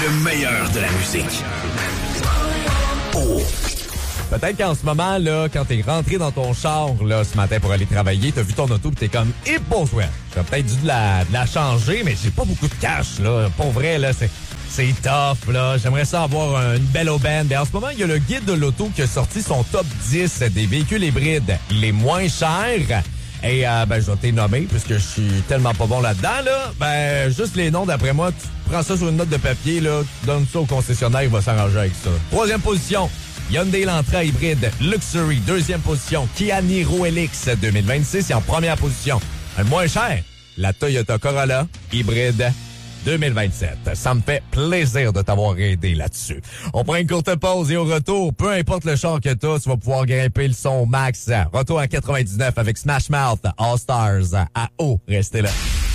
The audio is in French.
Le meilleur de la musique. Oh. Peut-être qu'en ce moment, là, quand t'es rentré dans ton char là, ce matin pour aller travailler, t'as vu ton auto pis t'es comme « Et bonsoir! » J'aurais peut-être dû de la changer, mais j'ai pas beaucoup de cash, là. Pour vrai, là, c'est tough, là. J'aimerais ça avoir une belle aubaine. Mais en ce moment, il y a le guide de l'auto qui a sorti son top 10 des véhicules hybrides les moins chers. Et je vais te les nommer, puisque je suis tellement pas bon là-dedans, là. Juste les noms, d'après moi, tu prends ça sur une note de papier, là, tu donnes ça au concessionnaire, il va s'arranger avec ça. Troisième position, Hyundai Elantra hybride Luxury. Deuxième position, Kia Niro LX 2026. Et en première position, un moins cher, la Toyota Corolla hybride 2027. Ça me fait plaisir de t'avoir aidé là-dessus. On prend une courte pause et au retour, peu importe le char que t'as, tu vas pouvoir grimper le son max. Retour à 99 avec Smash Mouth All Stars à haut. Restez là.